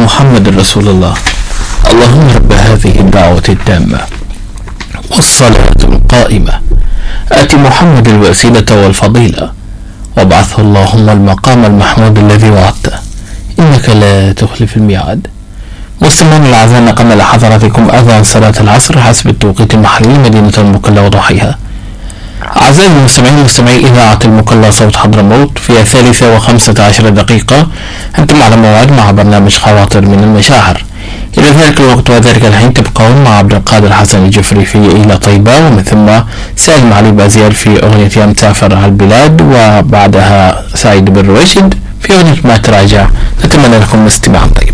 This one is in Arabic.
محمد رسول الله. اللهم رب هذه الدعوة التامة والصلاة القائمة آت محمد الوسيلة والفضيلة وابعثه اللهم المقام المحمود الذي وعدته إنك لا تخلف الميعاد. مستمعين الأعزاء، نقلنا لحضراتكم أذان صلاة العصر حسب التوقيت المحلي مدينة المكلا وضحيها. أعزائي المستمعين، مستمعي إذاعة المكلا صوت حضرموت، في 3:15 دقيقة أنتم على موعد مع برنامج خواطر من المشاعر. إلى ذلك الوقت وذلك الحين تبقون مع عبد القادر حسن الجفري في إلى طيبة، ومن ثم سالم علي بازير في أغنية يا مسافر على البلاد، وبعدها سعيد بن رويشد في أغنية ما تراجع. نتمنى لكم استماعا طيبا.